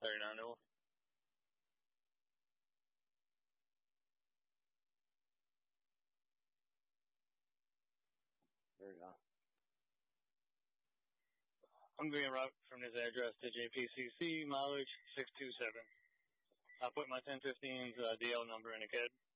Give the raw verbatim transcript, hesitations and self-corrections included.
thirty-nine Newell. Very high. I'm being route from this address to J P C C, mileage six two seven. I put my ten fifteen's uh, D L number in a C A D.